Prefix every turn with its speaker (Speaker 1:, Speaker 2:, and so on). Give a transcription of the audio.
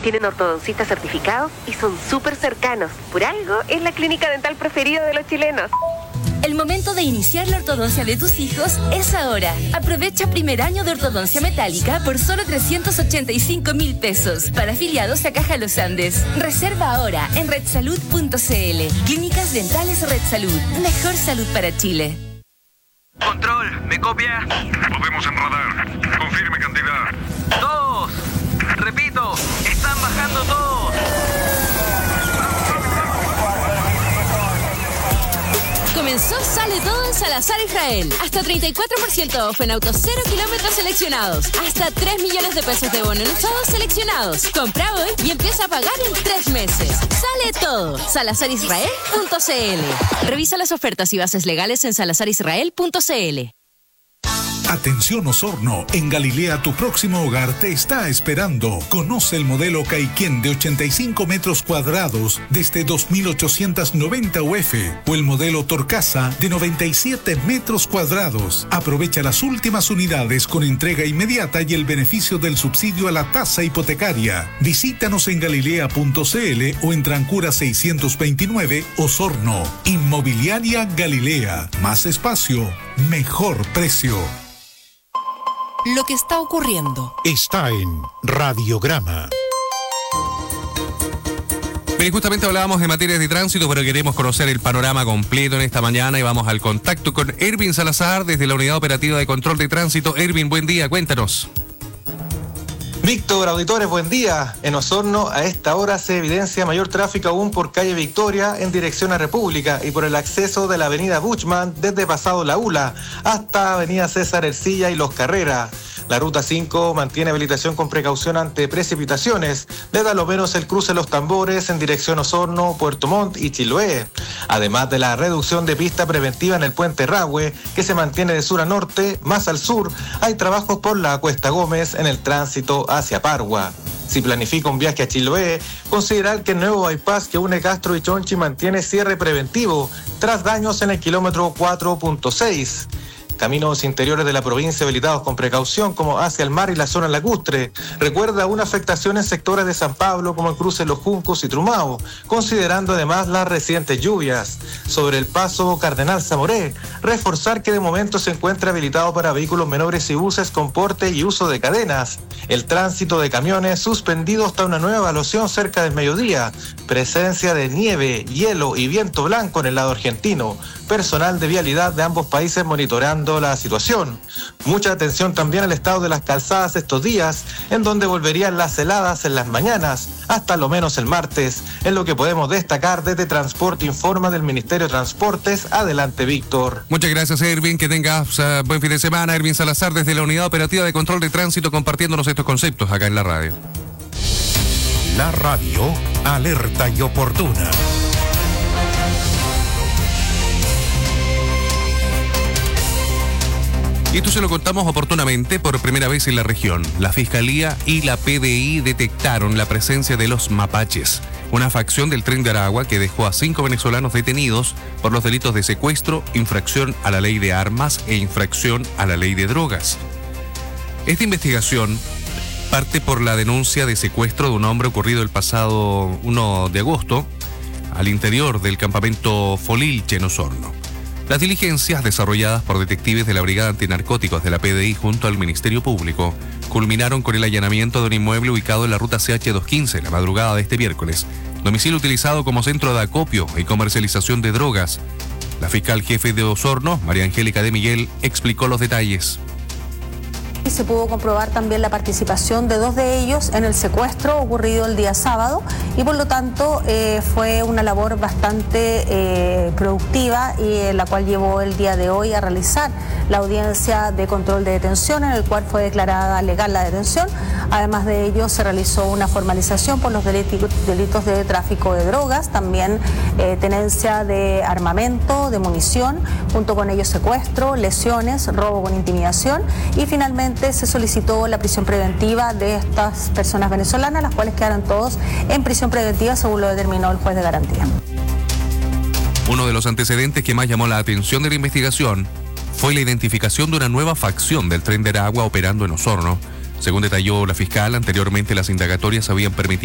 Speaker 1: Tienen ortodoncistas certificados y son súper cercanos. Por algo, es la clínica dental preferida de los chilenos.
Speaker 2: El momento de iniciar la ortodoncia de tus hijos es ahora. Aprovecha primer año de ortodoncia metálica por solo 385.000 pesos. Para afiliados a Caja Los Andes. Reserva ahora en redsalud.cl. Clínicas Dentales Red Salud. Mejor salud para Chile.
Speaker 3: Control, ¿me copia?
Speaker 4: Podemos enradar. Confirme cantidad.
Speaker 3: 2. Repito, están bajando todos.
Speaker 2: Comenzó Sale Todo en Salazar Israel. Hasta 34% off en autos 0 kilómetros seleccionados. Hasta 3 millones de pesos de bono en usados seleccionados. Compra hoy y empieza a pagar en 3 meses. Sale Todo. SalazarIsrael.cl. Revisa las ofertas y bases legales en SalazarIsrael.cl.
Speaker 5: Atención Osorno, en Galilea tu próximo hogar te está esperando. Conoce el modelo Caiquén de 85 metros cuadrados desde 2.890 UF o el modelo Torcasa de 97 metros cuadrados. Aprovecha las últimas unidades con entrega inmediata y el beneficio del subsidio a la tasa hipotecaria. Visítanos en galilea.cl o en Trancura 629 Osorno. Inmobiliaria Galilea. Más espacio, mejor precio.
Speaker 6: Lo que está ocurriendo
Speaker 7: está en Radiograma.
Speaker 8: Bien, justamente hablábamos de materias de tránsito, pero queremos conocer el panorama completo en esta mañana y vamos al contacto con Ervin Salazar desde la Unidad Operativa de Control de Tránsito. Ervin, buen día, cuéntanos.
Speaker 9: Víctor, auditores, buen día. En Osorno a esta hora se evidencia mayor tráfico aún por calle Victoria en dirección a República y por el acceso de la avenida Buchmann desde Pasado La Ula hasta avenida César Ercilla y Los Carreras. La ruta 5 mantiene habilitación con precaución ante precipitaciones, desde a lo menos el cruce Los Tambores en dirección Osorno, Puerto Montt y Chiloé. Además de la reducción de pista preventiva en el puente Rahue, que se mantiene de sur a norte, más al sur, hay trabajos por la Cuesta Gómez en el tránsito hacia Pargua. Si planifica un viaje a Chiloé, considerar que el nuevo bypass que une Castro y Chonchi mantiene cierre preventivo tras daños en el kilómetro 4.6. Caminos interiores de la provincia habilitados con precaución como hacia el mar y la zona lacustre. Recuerda una afectación en sectores de San Pablo como el cruce Los Juncos y Trumao, considerando además las recientes lluvias. Sobre el paso Cardenal Zamoré, reforzar que de momento se encuentra habilitado para vehículos menores y buses con porte y uso de cadenas. El tránsito de camiones suspendido hasta una nueva evaluación cerca del mediodía. Presencia de nieve, hielo y viento blanco en el lado argentino. Personal de vialidad de ambos países monitoreando la situación. Mucha atención también al estado de las calzadas estos días, en donde volverían las heladas en las mañanas, hasta lo menos el martes, en lo que podemos destacar desde Transporte Informa del Ministerio de Transportes. Adelante, Víctor.
Speaker 8: Muchas gracias, Ervin, que tengas buen fin de semana. Ervin Salazar desde la Unidad Operativa de Control de Tránsito compartiéndonos estos conceptos acá en la radio.
Speaker 7: La radio alerta y oportuna.
Speaker 8: Y esto se lo contamos oportunamente por primera vez en la región. La Fiscalía y la PDI detectaron la presencia de los mapaches, una facción del Tren de Aragua que dejó a 5 venezolanos detenidos por los delitos de secuestro, infracción a la ley de armas e infracción a la ley de drogas. Esta investigación parte por la denuncia de secuestro de un hombre ocurrido el pasado 1 de agosto al interior del campamento Folilche en Osorno. Las diligencias desarrolladas por detectives de la Brigada Antinarcóticos de la PDI junto al Ministerio Público culminaron con el allanamiento de un inmueble ubicado en la ruta CH215 la madrugada de este miércoles, domicilio utilizado como centro de acopio y comercialización de drogas. La fiscal jefe de Osorno, María Angélica de Miguel, explicó los detalles.
Speaker 10: Se pudo comprobar también la participación de 2 de ellos en el secuestro ocurrido el día sábado y por lo tanto fue una labor bastante productiva y la cual llevó el día de hoy a realizar la audiencia de control de detención en el cual fue declarada legal la detención. Además de ello se realizó una formalización por los delitos de tráfico de drogas, también tenencia de armamento, de munición, junto con ello secuestro, lesiones, robo con intimidación y finalmente se solicitó la prisión preventiva de estas personas venezolanas, las cuales quedaron todos en prisión preventiva según lo determinó el juez de garantía.
Speaker 8: Uno de los antecedentes que más llamó la atención de la investigación fue la identificación de una nueva facción del Tren de Aragua operando en Osorno. Según detalló la fiscal, anteriormente las indagatorias habían permitido